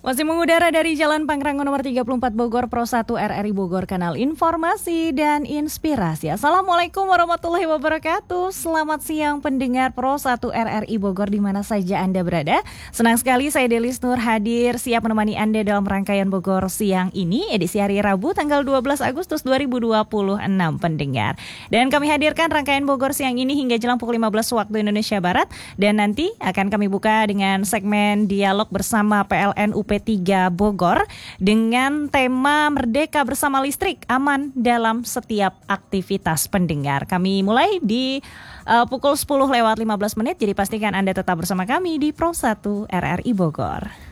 Masih mengudara dari Jalan Pangrango nomor 34 Bogor, Pro 1 RRI Bogor, kanal informasi dan inspirasi. Assalamualaikum warahmatullahi wabarakatuh. Selamat siang pendengar Pro 1 RRI Bogor di mana saja Anda berada. Senang sekali saya Delis Nur hadir siap menemani Anda dalam rangkaian Bogor siang ini, edisi hari Rabu tanggal 12 Agustus 2026 pendengar. Dan kami hadirkan rangkaian Bogor siang ini hingga jelang pukul 15 waktu Indonesia Barat. Dan nanti akan kami buka dengan segmen dialog bersama PLN UP3 Bogor dengan tema Merdeka Bersama Listrik, aman dalam setiap aktivitas pendengar. Kami mulai di pukul 10 lewat 15 menit, jadi pastikan Anda tetap bersama kami di Pro 1 RRI Bogor.